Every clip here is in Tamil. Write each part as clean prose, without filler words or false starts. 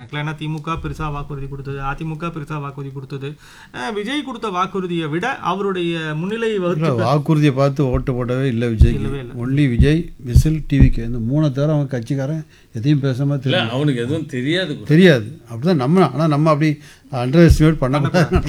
ஆக்சுவலாக. ஏன்னா திமுக பெருசாக வாக்குறுதி கொடுத்தது, அதிமுக பெருசாக வாக்குறுதி கொடுத்தது. விஜய் கொடுத்த வாக்குறுதியை விட அவருடைய முன்னிலை வாக்குறுதியை பார்த்து ஓட்டு போடவே இல்லை விஜய். ஒன்லி விஜய் விசில் டிவிக்கு இந்த 3 தவிர அவன் கட்சிக்காரன் எதையும் பேசாமல் தெரியும், அவனுக்கு எதுவும் தெரியாது. அப்படிதான் நம்ம, ஆனால் நம்ம அப்படி அண்டர் எஸ்டிமேட் பண்ணக்கூடாது.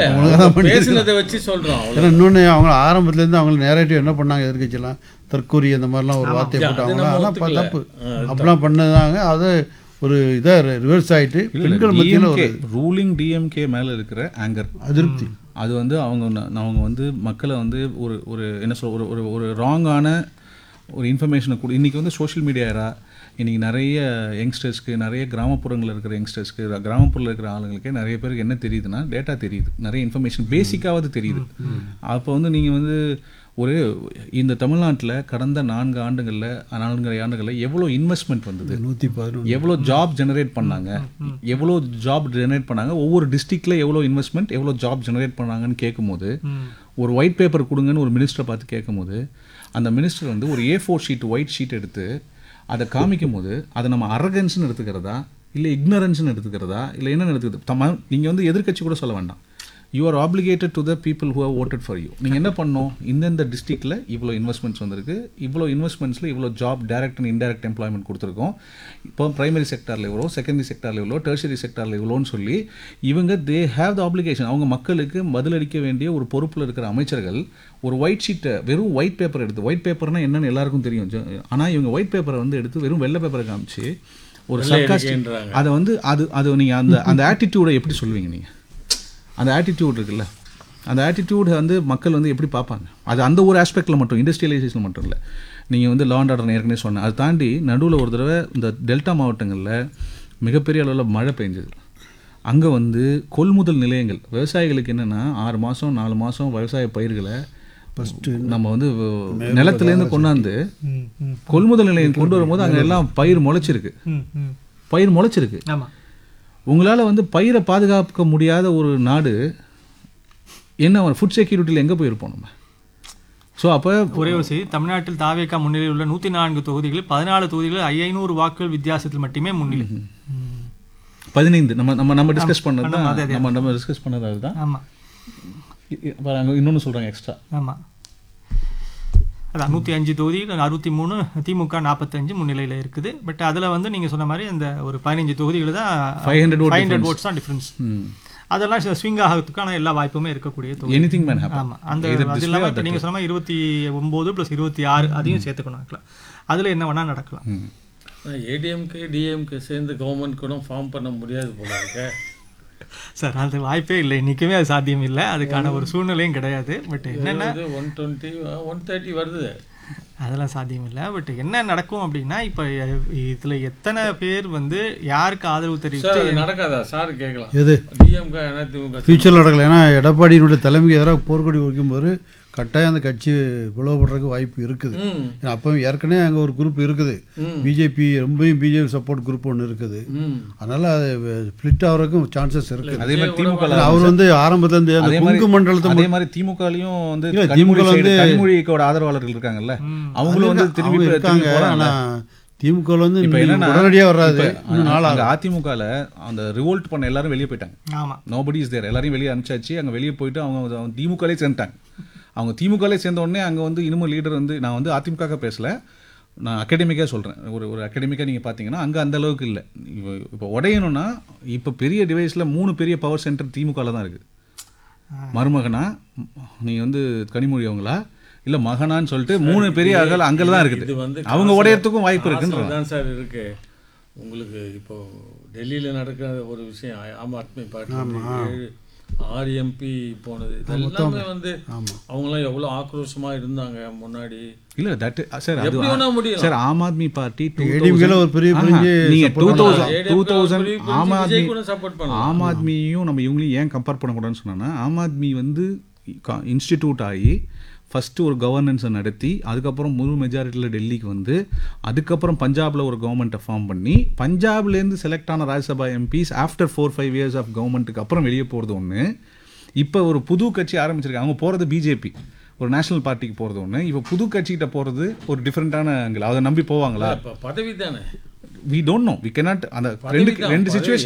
வச்சு சொல்கிறோம். ஏன்னா இன்னொன்று அவங்க ஆரம்பத்துலேருந்து அவங்க நேரேட்டிவ் என்ன பண்ணாங்க, எதிர்கட்சியெல்லாம் தற்கூரி அந்த மாதிரிலாம் ஒரு வார்த்தையை போட்டாங்க. அதெல்லாம் தப்பு, அப்படிலாம் பண்ணதாங்க. அது ஒரு இதாக ரிவர்ஸ் ஆகிட்டு பெண்கள் மத்தியில் ஒரு ரூலிங் டிஎம்கே மேலே இருக்கிற ஆங்கர், அதிருப்தி, அது வந்து அவங்க வந்து மக்களை வந்து ஒரு என்ன சொல் ஒரு ராங்கான ஒரு இன்ஃபர்மேஷனை கூட. இன்றைக்கி வந்து சோஷியல் மீடியா ஏரா. இன்றைக்கி நிறைய யங்ஸ்டர்ஸ்க்கு, நிறைய கிராமப்புறங்களில் இருக்கிற யங்ஸ்டர்ஸ்க்கு, கிராமப்புறத்தில் இருக்கிற ஆளுங்களுக்கே நிறைய பேருக்கு என்ன தெரியுதுன்னா டேட்டா தெரியுது, நிறைய இன்ஃபர்மேஷன் பேசிக்காவது தெரியுது. அப்போ வந்து நீங்கள் வந்து இந்த தமிழ்நாட்டில் கடந்த 4 ஆண்டுகளில் எவ்வளோ இன்வெஸ்ட்மெண்ட் வந்தது, 111 எவ்வளோ ஜாப் ஜெனரேட் பண்ணாங்க, ஒவ்வொரு டிஸ்ட்ரிக்டில் எவ்வளோ இன்வெஸ்ட்மெண்ட், எவ்வளோ ஜாப் ஜெனரேட் பண்ணாங்கன்னு கேட்கும்போது, ஒரு ஒயிட் பேப்பர் கொடுங்கன்னு ஒரு மினிஸ்டரை பார்த்து கேட்கும்போது, அந்த மினிஸ்டர் வந்து ஒரு A4 ஷீட் ஒயிட் ஷீட் எடுத்து அதை காமிக்கும் போது அதை நம்ம அரகன்ஸ்னு எடுத்துக்கிறதா, இல்லை இக்னரன்ஸ்னு எடுத்துக்கிறதா, இல்லை என்னென்னு எடுத்துக்கிறது. நீங்கள் வந்து எதிர்கட்சி கூட சொல்ல வேண்டாம். You are obligated to the people who have voted for you. நீங்கள் என்ன பண்ணணும், இந்த டிஸ்ட்ரிக்டில் இவ்வளோ இன்வெஸ்ட்மெண்ட்ஸ் வந்திருக்கு, இவ்வளோ இன்வெஸ்ட்மெண்ட்ஸில் இவ்வளோ job direct and indirect employment கொடுத்துருக்கோம், இப்போ பிரைமரி செக்டாரில் இவ்வளோ, செகண்டரி செக்டாரில் இவ்வளோ, டெர்ஷரி செக்டாரில் இவ்வளோன்னு சொல்லி இவங்க தே ஹேவ் த ஆப்ளிகேஷன். அவங்க மக்களுக்கு பதிலளிக்க வேண்டிய ஒரு பொறுப்பில் இருக்கிற அமைச்சர்கள் ஒரு ஒயிட் ஷீட்டை, வெறும் ஒயிட் பேப்பர் எடுத்து, ஒயிட் பேப்பர்னால் என்னென்னு எல்லாருக்கும் தெரியும், ஆனால் இவங்க ஒயிட் பேப்பரை வந்து எடுத்து வெறும் வெள்ளை பேப்பரை காமிச்சு ஒரு சர்க்காஸ்டிக், அதை வந்து அது நீங்கள் அந்த ஆட்டிடியூடை எப்படி சொல்லுவீங்க நீங்கள்? அந்த ஆட்டிடியூட் இருக்குல்ல, அந்த ஆட்டிடியூட் வந்து மக்கள் வந்து எப்படி பார்ப்பாங்க? அது அந்த ஒரு ஆஸ்பெக்டில் மட்டும், இண்டஸ்ட்ரியலைசேஷன் மட்டும் இல்லை. நீங்கள் வந்து லா அண்ட் ஆர்டர் ஏற்கனவே சொன்னேன். அதை தாண்டி நடுவில் ஒரு தடவை இந்த டெல்டா மாவட்டங்களில் மிகப்பெரிய அளவில் மழை பெஞ்சது. அங்கே வந்து கொள்முதல் நிலையங்கள், விவசாயிகளுக்கு என்னென்னா 6 மாதம் 4 மாதம் விவசாய பயிர்களை ஃபஸ்ட்டு நம்ம வந்து நிலத்துலேருந்து கொண்டாந்து கொள்முதல் நிலையம் கொண்டு வரும்போது அங்கே எல்லாம் பயிர் முளைச்சிருக்கு. உங்களால் வந்து பயிரை பாதுகாக்க முடியாத ஒரு நாடு என்ன, ஃபுட் செக்யூரிட்டியில் எங்கே போயிருப்போம் நம்ம? ஸோ அப்போ ஒரே ஒரு செய்தி, தமிழ்நாட்டில் தாவேகா முன்னிலையில் உள்ள 104 தொகுதிகளில் 14 தொகுதிகளில் 500 வாக்குகள் வித்தியாசத்தில் மட்டுமே முன்னிலை. 15 நம்ம டிஸ்கஸ் பண்ணது தான், நம்ம டிஸ்கஸ் பண்ணது அதுதான். ஆமாம், அங்கே இன்னொன்று சொல்கிறாங்க எக்ஸ்ட்ரா. ஆமாம், அதான் 105 தொகுதியில் 63, திமுக 45 முன்னிலையில் இருக்குது. பட் அதில் வந்து நீங்கள் சொன்ன மாதிரி அந்த ஒரு 15 தொகுதிகள் தான் 500 votes தான் டிஃப்ரென்ஸ். அதெல்லாம் ஸ்விங் ஆகிறதுக்கான எல்லா வாய்ப்புமே இருக்கக்கூடிய தொகுதி. ஆமாம், அந்த அது இல்லாமல் இப்போ நீங்கள் சொன்ன மாதிரி 29 + 26 அதையும் சேர்த்துக்கணும். அதில் என்ன வேணால் நடக்கலாம். ஏடிஎம்கே டிஎம்கே சேர்ந்து கவர்மெண்ட் கூட ஃபார்ம் பண்ண முடியாது போல இருக்க சார். அது வாய்ப்பே இல்லை, இன்றைக்குமே அது சாத்தியம் இல்லை, அதுக்கான ஒரு சூழ்நிலையும் கிடையாது. பட் என்னென்ன 120 130 வருது, அதெல்லாம் சாத்தியம் இல்லை. பட் என்ன நடக்கும் அப்படின்னா, இப்போ இதில் எத்தனை பேர் வந்து யாருக்கு ஆதரவு தெரிவித்து நடக்காதா சார் கேட்கலாம். எது டிஎம்கே ஃபியூச்சரில் நடக்கல. ஏன்னா எடப்பாடியினுடைய தலைமைக்கு எதிராக போர்க்கொடி வைக்கும்போது கட்டாயம் அந்த கட்சி பிளவுபடுறதுக்கு வாய்ப்பு இருக்குது. அப்போ ஏற்கனவே அங்கே ஒரு குரூப் இருக்குது, பிஜேபி ரொம்பவும் பிஜேபி சப்போர்ட் குரூப் ஒன்று இருக்குது. அதனால் அது ஸ்பிளிட் ஆகிறதுக்கும் சான்சஸ் இருக்குது. அதே மாதிரி திமுக அவர் வந்து ஆரம்பத்துலேருந்து அந்த கொங்கு மண்டலத்தை, அதே மாதிரி திமுகலையும் வந்து திமுக வந்து கனிமொழியோட ஆதரவாளர்கள் இருக்காங்கல்ல, அவங்களும் வந்து திரும்பி இருக்காங்க. ஆனால் திமுக வந்து இப்போ என்னன்னா உடனடியாக வராது. அதிமுகவில் அந்த ரிவோல்ட் பண்ண எல்லாரும் வெளியே போயிட்டாங்க. ஆமாம், நோபடி இஸ் தேர், எல்லாரையும் வெளியே அனுப்பிச்சாச்சு. அங்கே வெளியே போயிட்டு அவங்க திமுகலே சேர்ந்துட்டாங்க. அவங்க திமுகலே சேர்ந்த உடனே அங்கே வந்து இன்னமும் லீடர் வந்து, நான் வந்து அதிமுக பேசலை, நான் அகாடமிக்காக சொல்கிறேன். ஒரு அகாடமிக்காக நீங்கள் பார்த்தீங்கன்னா அங்கே அந்த அளவுக்கு இல்லை. இப்போ உடையணும்னா இப்போ பெரிய டிவைஸில் 3 பெரிய பவர் சென்டர் திமுகவில் தான் இருக்குது. மருமகனா நீங்கள் வந்து கனிமொழி அவங்களா இல்லை மகனான்னு சொல்லிட்டு 3 பெரிய அங்கே தான் இருக்குது. அவங்க உடையறதுக்கும் வாய்ப்பு இருக்குன்னு தான் சார் இருக்கு. உங்களுக்கு இப்போ டெல்லியில் நடக்கிற ஒரு விஷயம், ஆம் ஆத்மி பார்ட்டி 6 MP போனது, எல்லாமே வந்து அவங்களாம் எவ்வளோ ஆக்ரோஷமாக இருந்தாங்க முன்னாடி. இல்லை தட் சார், அது முடியும் சார். ஆம் ஆத்மி பார்ட்டி ஒரு பெரிய நீங்கள் 2000 ஆம் ஆத்மியும் நம்ம இவங்களையும் ஏன் கம்பேர் பண்ணக்கூடாதுன்னு சொன்னோன்னா, ஆம் ஆத்மி வந்து இன்ஸ்டிடியூட் ஆகி ஃபஸ்ட்டு ஒரு கவர்னன்ஸை நடத்தி, அதுக்கப்புறம் முழு மெஜாரிட்டியில் டெல்லிக்கு வந்து, அதுக்கப்புறம் பஞ்சாபில் ஒரு கவர்மெண்ட்டை ஃபார்ம் பண்ணி, பஞ்சாப்லேருந்து செலக்ட் ஆன Rajya Sabha MPs after 4-5 years of கவர்மெண்ட்டுக்கு அப்புறம் வெளியே போகிறது ஒன்று. இப்போ ஒரு புது கட்சி ஆரம்பிச்சிருக்காங்க. அவங்க போகிறது பிஜேபி, ஒரு நேஷனல் பார்ட்டிக்கு போகிறது ஒன்று. இப்போ புது கட்சிக்கிட்ட போகிறது ஒரு டிஃப்ரெண்ட்டான ஆங்கிள். அதை நம்பி போவாங்களா? பதவி தானே, we don't know, we cannot. அந்த ரெண்டு சிச்சுவேஷன்